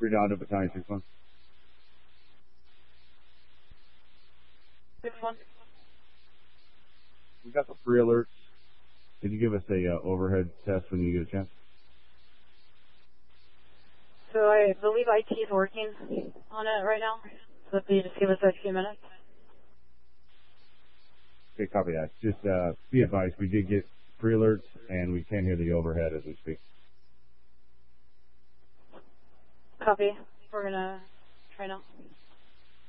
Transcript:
Read on to battalion 6-1. 6-1. We got the free alerts. Could you give us a overhead test when you get a chance? So I believe IT is working on it right now. So if you just give us a few minutes. Okay, copy that. Just be advised, we did get free alerts, and we can't hear the overhead as we speak. Copy. We're going to try now.